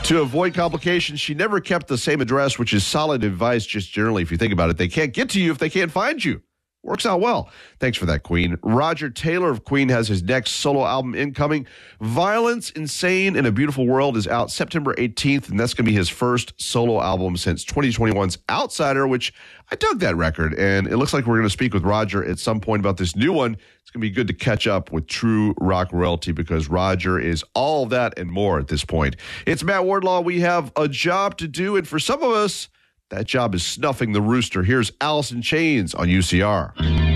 To avoid complications, she never kept the same address, which is solid advice just generally if you think about it. They can't get to you if they can't find you. Works out well. Thanks for that, Queen. Roger Taylor of Queen has his next solo album incoming. Violence, Insane, in a Beautiful World is out September 18th, and that's going to be his first solo album since 2021's Outsider, which I dug that record, and it looks like we're going to speak with Roger at some point about this new one. It's going to be good to catch up with true rock royalty because Roger is all that and more at this point. It's Matt Wardlaw. We have a job to do, and for some of us, that job is snuffing the rooster. Here's Alice in Chains on UCR.